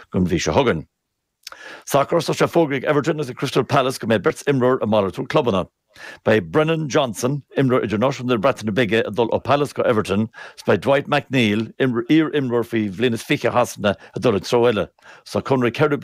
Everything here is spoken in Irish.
gon bhí se thugann. Soccer sa se fógraigh Everton as a Crystal Palace go mé Berts Imror a mála tú clubbanna. By Brennan Johnson, Imror International Breton Bige a dul ó Palace go Everton, by Dwight McNeil, Imror fi bhlinas fiche hasna a dul in Troelle. Sa Conry Kerub